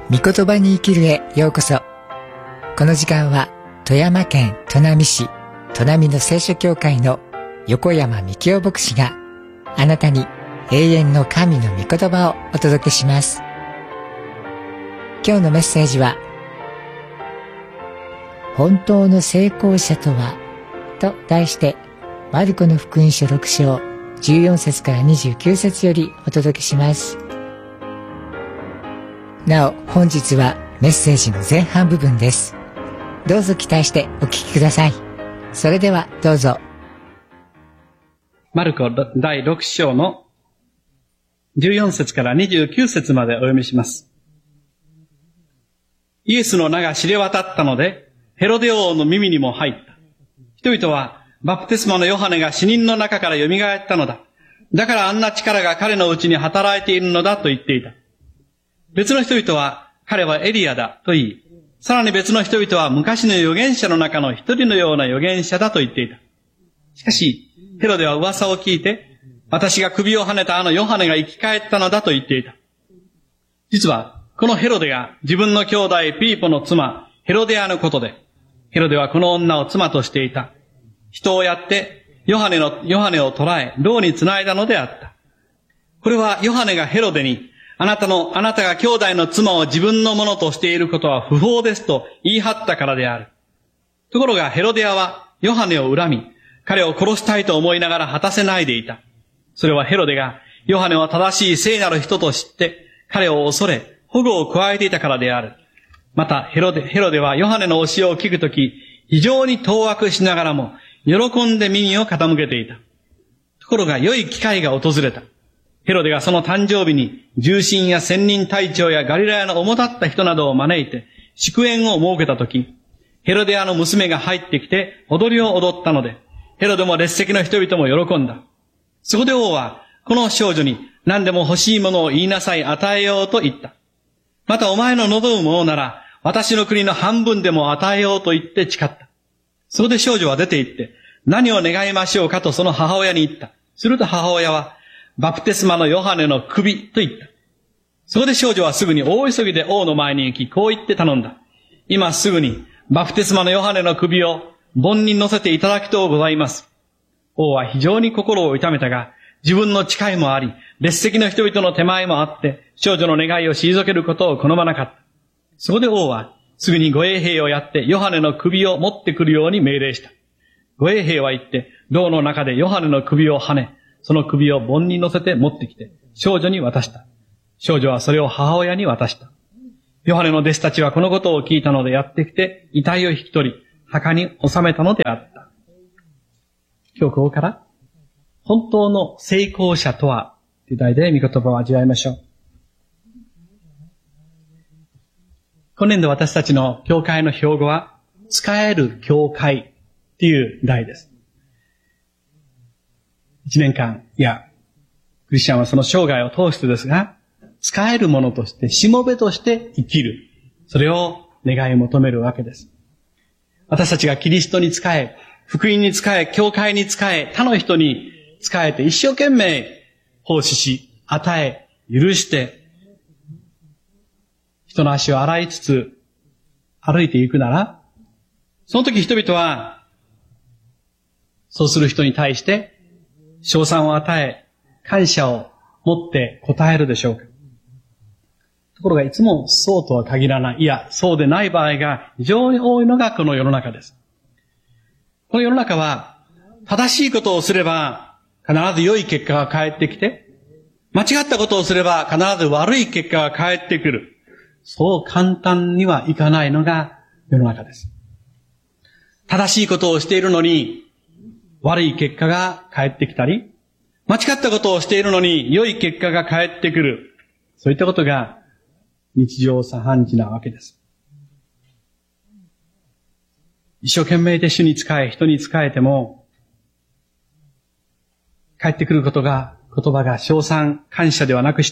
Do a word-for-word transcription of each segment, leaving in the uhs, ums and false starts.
御言葉に生きるへようこそ。この時間は富山県砺波市砺波の聖書教会の横山幹夫牧師があなたに永遠の神の御言葉をお届けします。今日のメッセージは、本当の成功者とはと題して、マルコの福音書ろく章じゅうよん節からにじゅうきゅう節よりお届けします。なお、本日はメッセージの前半部分です。どうぞ期待してお聞きください。それではどうぞ。 マルコだいろく章のじゅうよん節からにじゅうきゅう節までお読みします。イエスの名が知れ渡ったので、ヘロデ王の耳にも入った。人々は、バプテスマのヨハネが死人の中から蘇ったのだ。だからあんな力が彼のうちに働いているのだと言っていた。別の人々は、彼はエリアだと言い、さらに別の人々は昔の預言者の中の一人のような預言者だと言っていた。しかし、ヘロデは噂を聞いて、私が首をはねたあのヨハネが生き返ったのだと言っていた。実は、このヘロデが自分の兄弟ピーポの妻、ヘロデアのことで、ヘロデはこの女を妻としていた。人をやって、ヨハネの、ヨハネを捕らえ、牢に繋いだのであった。これはヨハネがヘロデに、あなたの、あなたが兄弟の妻を自分のものとしていることは不法ですと言い張ったからである。ところがヘロデアはヨハネを恨み、彼を殺したいと思いながら果たせないでいた。それはヘロデがヨハネは正しい聖なる人と知って、彼を恐れ、保護を加えていたからである。またヘロデ、ヘロデはヨハネの教えを聞くとき、非常に当惑しながらも、喜んで耳を傾けていた。ところが良い機会が訪れた。ヘロデがその誕生日に重臣や千人隊長やガリラヤの主だった人などを招いて祝宴を設けたとき、ヘロデアの娘が入ってきて踊りを踊ったので、ヘロデも列席の人々も喜んだ。そこで王はこの少女に何でも欲しいものを言いなさい、与えようと言った。またお前の望むものなら私の国の半分でも与えようと言って誓った。そこで少女は出て行って何を願いましょうかとその母親に言った。すると母親はバプテスマのヨハネの首と言った。そこで少女はすぐに大急ぎで王の前に行き、こう言って頼んだ。今すぐにバプテスマのヨハネの首を盆に乗せていただきとうございます。王は非常に心を痛めたが、自分の誓いもあり、列席の人々の手前もあって、少女の願いを退けることを好まなかった。そこで王はすぐに護衛兵をやってヨハネの首を持ってくるように命令した。護衛兵は行って、牢の中でヨハネの首をはね、その首を盆に乗せて持ってきて、少女に渡した。少女はそれを母親に渡した。ヨハネの弟子たちはこのことを聞いたのでやってきて、遺体を引き取り、墓に納めたのであった。今日ここから、本当の成功者とは、という題で御言葉を味わいましょう。今年度私たちの教会の標語は、使える教会という題です。一年間、いや、クリスチャンはその生涯を通してですが、使えるものとして、しもべとして生きる。それを願い求めるわけです。私たちがキリストに仕え、福音に仕え、教会に仕え、他の人に仕えて一生懸命奉仕し、与え、許して、人の足を洗いつつ歩いていくなら、その時人々は、そうする人に対して、称賛を与え、感謝を持って答えるでしょうか。ところがいつもそうとは限らない。いや、そうでない場合が非常に多いのがこの世の中です。この世の中は、正しいことをすれば必ず良い結果が返ってきて、間違ったことをすれば必ず悪い結果が返ってくる。そう簡単にはいかないのが世の中です。正しいことをしているのに、悪い結果が返ってきたり、間違ったことをしているのに良い結果が返ってくる。そういったことが日常茶飯事なわけです。一生懸命で主に仕え、人に仕えても、返ってくることが、言葉が称賛、感謝ではなくして、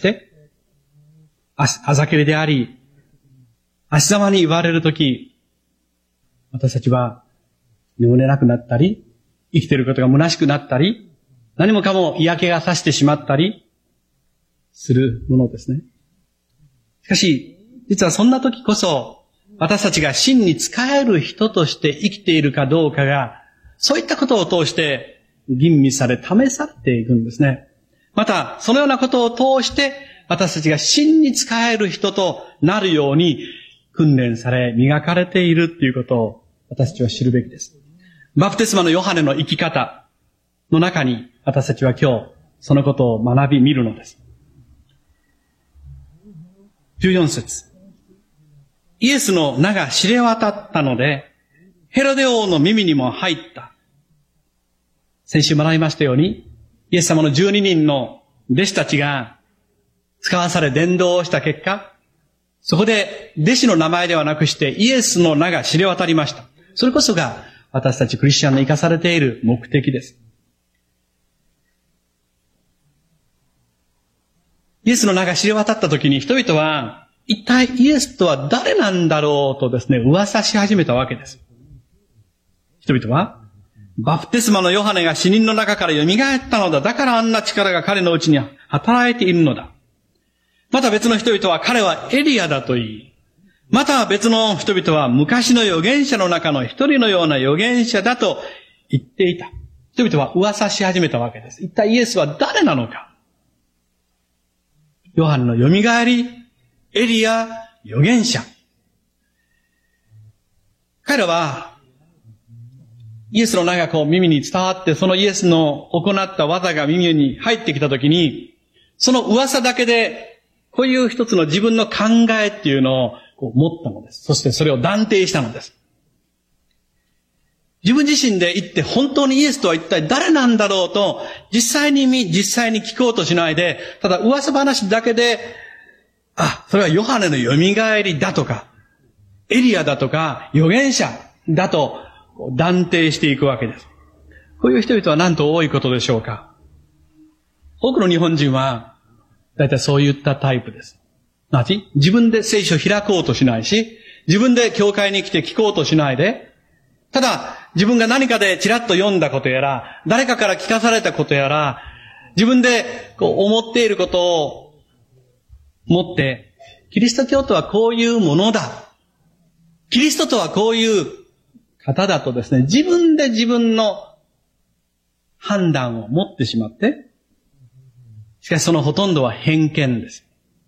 あ、あざけりであり、足ざまに言われるとき、私たちは眠れなくなったり、生きていることが虚しくなったり、何もかも嫌気がさしてしまったりするものですね。しかし、 実はそんな時こそ、私たちが真に仕える人として生きているかどうかが、そういったことを通して吟味され、試されていくんですね。また、そのようなことを通して、私たちが真に仕える人となるように訓練され、磨かれているということを私たちは知るべきです。バプテスマのヨハネの生き方の中に、私たちは今日、そのことを学び見るのです。じゅうよん節。イエスの名が知れ渡ったので、ヘロデ王の耳にも入った。先週学びましたように、イエス様のじゅうににんの弟子たちが使わされ伝道をした結果、そこで弟子の名前ではなくしてイエスの名が知れ渡りました。それこそが私たちクリスチャンの生かされている目的です。イエスの名が知れ渡った時に人々は一体イエスとは誰なんだろうとですね、噂し始めたわけです。人々はバプテスマのヨハネが死人の中から蘇ったのだ。だからあんな力が彼のうちに働いているのだ。また別の人々は彼はエリアだと言い、また別の人々は昔の預言者の中の一人のような預言者だと言っていた。人々は噂し始めたわけです。一体イエスは誰なのか。ヨハネの蘇り、エリア、預言者。彼らはイエスの名がこう耳に伝わって、そのイエスの行った技が耳に入ってきたときに、その噂だけで、こういう一つの自分の考えっていうのをこう持ったのです。そしてそれを断定したのです。自分自身で言って本当にイエスとは一体誰なんだろうと、実際に見、実際に聞こうとしないで、ただ噂話だけで、あ、それはヨハネの蘇りだとか、エリアだとか、預言者だと断定していくわけです。こういう人々はなんと多いことでしょうか。多くの日本人は、だいたいそういったタイプです。なぜ？自分で聖書を開こうとしないし、自分で教会に来て聞こうとしないで、ただ、自分が何かでちらっと読んだことやら、誰かから聞かされたことやら、自分でこう思っていることを持って、キリスト教とはこういうものだ。キリストとはこういう方だとですね、自分で自分の判断を持ってしまって、しかしそのほとんどは偏見です。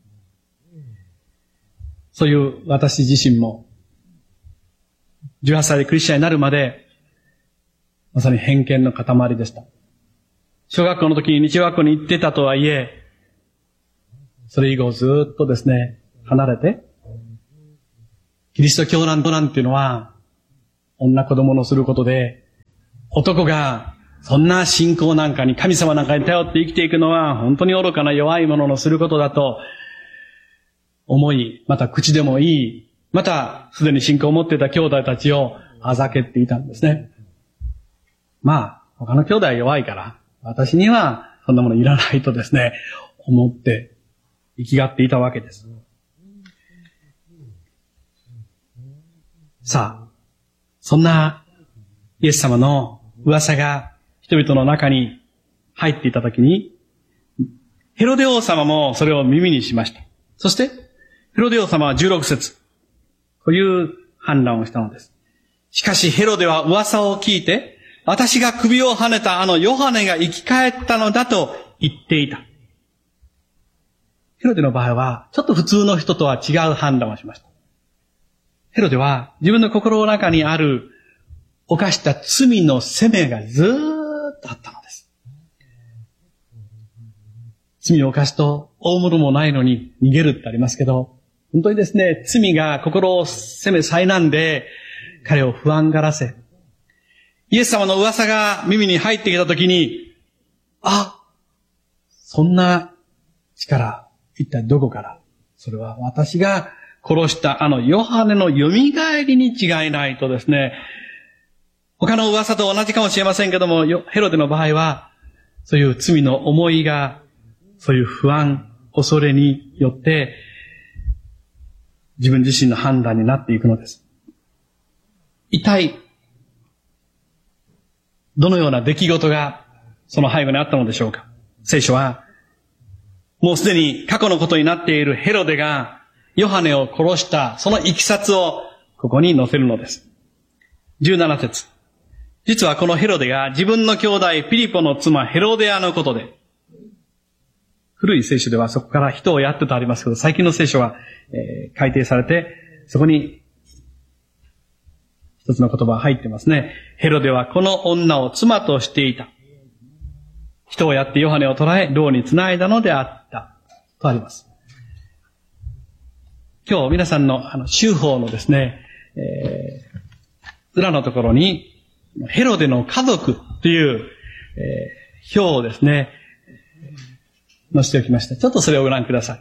そういう私自身も、じゅうはっさいでクリスチャンになるまで、まさに偏見の塊でした。小学校の時に日曜学校に行ってたとはいえ、それ以後ずっとですね、離れて、キリスト教なんとなんていうのは、女子供のすることで、男がそんな信仰なんかに神様なんかに頼って生きていくのは本当に愚かな弱い者のすることだと思い、また口でもいい、またすでに信仰を持っていた兄弟たちをあざけっていたんですね。まあ、他の兄弟は弱いから、私にはそんなものいらないとですね、思って生きがっていたわけです。さあ、そんなイエス様の噂が人々の中に入っていたときに、ヘロデ王様もそれを耳にしました。そして、ヘロデ王様はじゅうろく節、こういう判断をしたのです。しかしヘロデは噂を聞いて、私が首をはねたあのヨハネが生き返ったのだと言っていた。ヘロデの場合は、ちょっと普通の人とは違う判断をしました。ヘロデは自分の心の中にある犯した罪の責めがずーっとあったのです。罪を犯すと大物もないのに逃げるってありますけど、本当にですね、罪が心を責め災難で彼を不安がらせ、イエス様の噂が耳に入ってきたときに、あ、そんな力、一体どこから？それは私が殺したあのヨハネの蘇りに違いないとですね、他の噂と同じかもしれませんけども、ヘロデの場合は、そういう罪の思いが、そういう不安、恐れによって、自分自身の判断になっていくのです。一体、どのような出来事がその背後にあったのでしょうか。聖書は、もうすでに過去のことになっているヘロデが、 ヨハネを殺したそのいきさつをここに載せるのです。じゅうなな節。実はこのヘロデが自分の兄弟ピリポの妻ヘロデアのことで、古い聖書ではそこから人をやってとありますけど、最近の聖書は、えー、改訂されて、そこに一つの言葉が入ってますね。ヘロデはこの女を妻としていた。人をやってヨハネを捕らえ、牢につないだのであった。とあります。今日皆さんのあの、修法のですね、えー、裏のところに、ヘロデの家族という、えー、表をですね、載せておきました。ちょっとそれをご覧ください。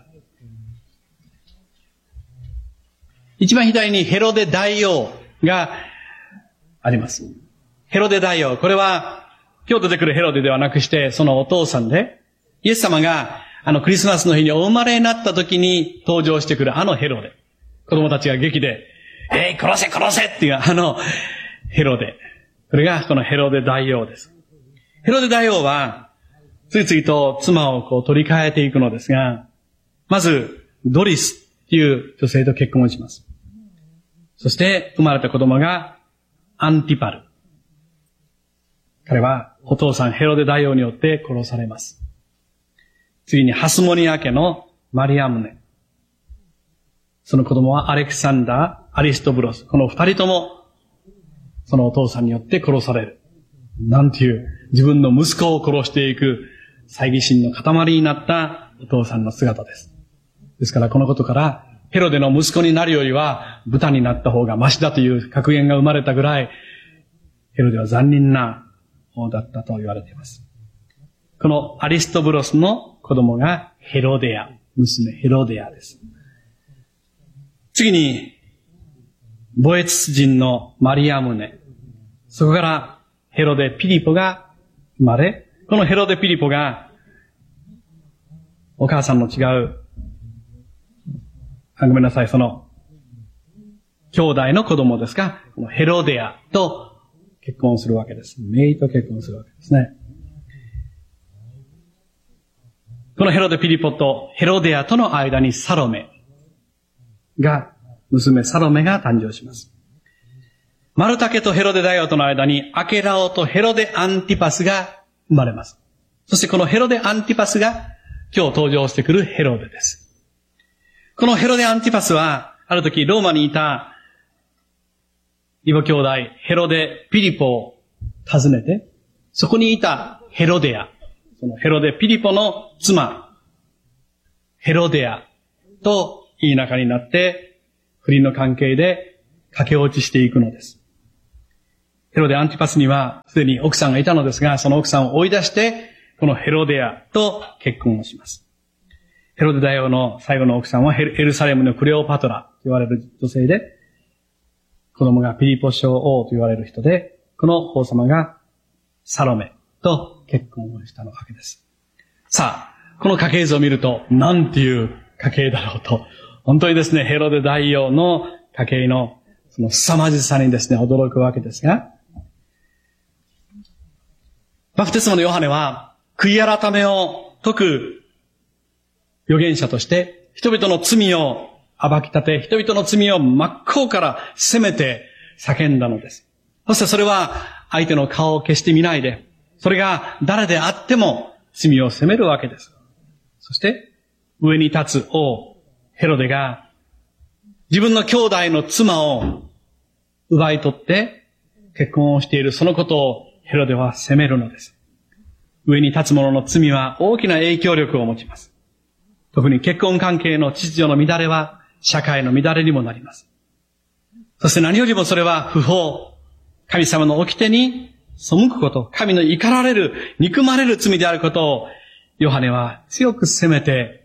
一番左にヘロデ大王があります。ヘロデ大王。これは、今日出てくるヘロデではなくして、そのお父さんで、イエス様が、あの、クリスマスの日にお生まれになった時に登場してくるあのヘロデ。子供たちが劇で、えー、殺せ殺せっていうあのヘロデ。これがこのヘロデ大王です。ヘロデ大王は、ついついと妻をこう取り替えていくのですが、まず、ドリスっていう女性と結婚します。そして生まれた子供がアンティパル。彼はお父さんヘロデ大王によって殺されます。次にハスモニア家のマリアムネ。その子供はアレクサンダー、アリストブロス。この二人ともそのお父さんによって殺される。なんていう自分の息子を殺していく猜疑心の塊になったお父さんの姿です。ですからこのことからヘロデの息子になるよりは豚になった方がマシだという格言が生まれたぐらいヘロデは残忍な方だったと言われています。このアリストブロスの子供がヘロデア、娘ヘロデアです。次にボエツ人のマリアムネ。そこからヘロデ・ピリポが生まれ、このヘロデ・ピリポがお母さんの違う、あ、ごめんなさい、その兄弟の子供ですが、このヘロデアと結婚するわけです。メイと結婚するわけですね。このヘロデ・ピリポとヘロデアとの間にサロメが、娘サロメが誕生します。マルタケとヘロデ大王との間にアケラオとヘロデ・アンティパスが生まれます。そしてこのヘロデ・アンティパスが今日登場してくるヘロデです。このヘロデ・アンティパスは、ある時ローマにいた異母兄弟ヘロデ・ピリポを訪ねて、そこにいたヘロデア、そのヘロデ・ピリポの妻、ヘロデアといい仲になって、不倫の関係で駆け落ちしていくのです。ヘロデ・アンティパスにはすでに奥さんがいたのですが、その奥さんを追い出して、このヘロデアと結婚をします。ヘロデ大王の最後の奥さんはエルサレムのクレオパトラと言われる女性で、子供がピリポ将王と言われる人で、この王様がサロメと結婚をしたわけです。さあ、この家系図を見ると、なんていう家系だろうと、本当にですね、ヘロデ大王の家系のその凄まじさにですね、驚くわけですが、バプテスマのヨハネは、悔い改めを説く預言者として、人々の罪を暴き立て、人々の罪を真っ向から責めて叫んだのです。そしてそれは相手の顔を決して見ないで、それが誰であっても罪を責めるわけです。そして、上に立つ王、ヘロデが自分の兄弟の妻を奪い取って結婚をしているそのことをヘロデは責めるのです。上に立つ者の罪は大きな影響力を持ちます。特に結婚関係の秩序の乱れは社会の乱れにもなります。そして何よりもそれは不法、神様の掟に背くこと、神の怒られる、憎まれる罪であることをヨハネは強く責めて、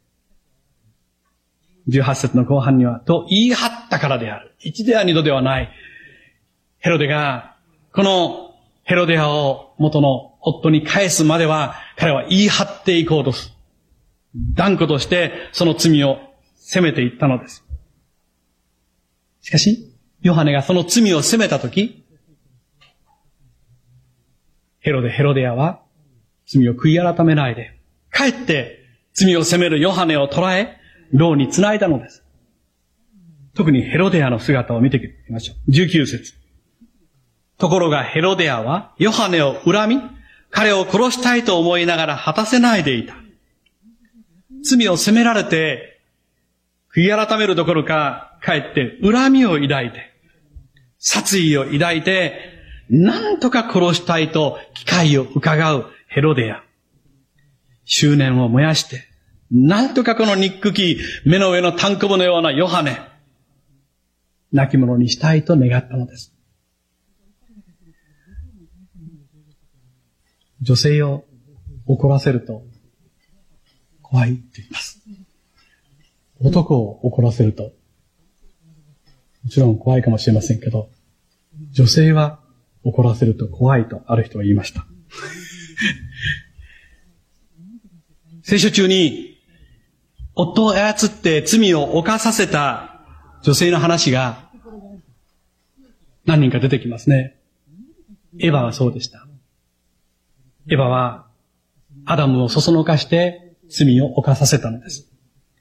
じゅうはち節の後半には、と言い張ったからである。一では二度ではない。ヘロデが、このヘロデアを元の夫に返すまでは、彼は言い張っていこうとする。断固としてその罪を責めていったのです。しかし、ヨハネがその罪を責めたとき、ヘロデ、ヘロデアは罪を悔い改めないで、かえって罪を責めるヨハネを捕らえ、牢に繋いだのです。 特にヘロデアの姿を見ていきましょう。じゅうきゅう節。ところがヘロデアはヨハネを恨み、彼を殺したいと思いながら果たせないでいた。罪を責められて、悔い改めるどころか、かえって恨みを抱いて、殺意を抱いて、なんとか殺したいと機会を伺うヘロデア。執念を燃やして、なんとかこの憎き目の上のタンコブのようなヨハネ、亡き者にしたいと願ったのです。女性を怒らせると怖いって言います。男を怒らせると、もちろん怖いかもしれませんけど、女性は怒らせると怖いとある人は言いました。聖書中に夫を操って罪を犯させた女性の話が何人か出てきますね。エヴァはそうでした。エヴァはアダムをそそのかして罪を犯させたのです。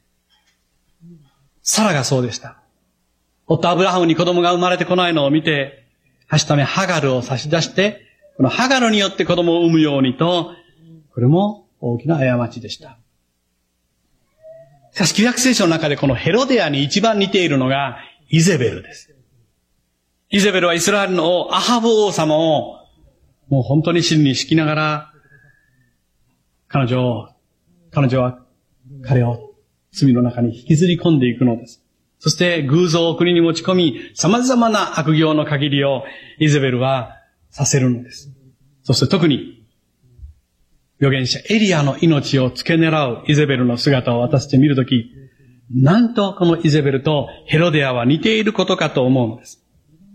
サラがそうでした。夫アブラハムに子供が生まれてこないのを見て、はしためハガルを差し出して、このハガルによって子供を産むようにと、これも大きな過ちでした。しかし旧約聖書の中でこのヘロデアに一番似ているのがイゼベルです。イゼベルはイスラエルの王アハブ王様をもう本当に真に敷きながら、彼女を、彼女は彼を罪の中に引きずり込んでいくのです。そして偶像を国に持ち込み、様々な悪行の限りをイゼベルはさせるのです。そして特に預言者エリアの命を付け狙うイゼベルの姿を私たち見るとき、なんとこのイゼベルとヘロデアは似ていることかと思うのです。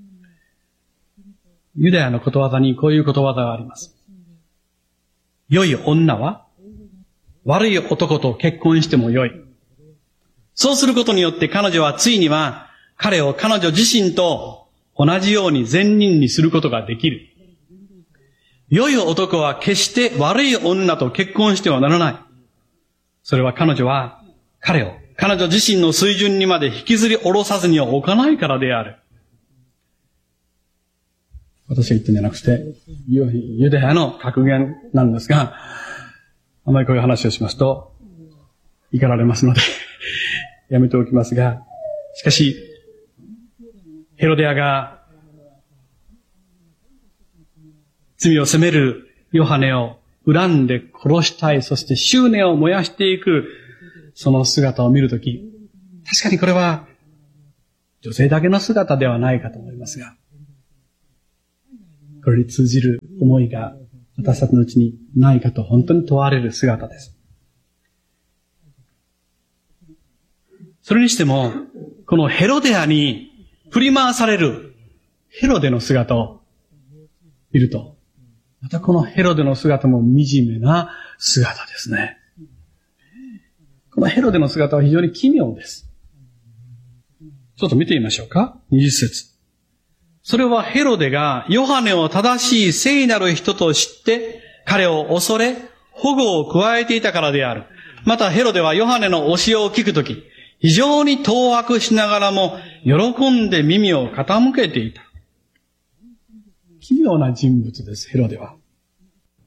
ユダヤのことわざにこういうことわざがあります。良い女は悪い男と結婚しても良い。そうすることによって彼女はついには彼を彼女自身と同じように善人にすることができる。良い男は決して悪い女と結婚してはならない。それは彼女は彼を彼女自身の水準にまで引きずり下ろさずには置かないからである。私が言ったんじゃなくて、ユダヤの格言なんですが、あまりこういう話をしますと怒られますのでやめておきますが、しかしヘロデアが罪を責めるヨハネを恨んで殺したい、そして執念を燃やしていくその姿を見るとき、確かにこれは女性だけの姿ではないかと思いますが、これに通じる思いが私たちのうちにないかと本当に問われる姿です。それにしても、このヘロデアに振り回されるヘロデの姿を見ると、またこのヘロデの姿も惨めな姿ですね。このヘロデの姿は非常に奇妙です。ちょっと見てみましょうか。にじゅっ節。それはヘロデがヨハネを正しい聖なる人と知って彼を恐れ保護を加えていたからである。またヘロデはヨハネの教えを聞くとき、非常に当惑しながらも喜んで耳を傾けていた。奇妙な人物です、ヘロデは。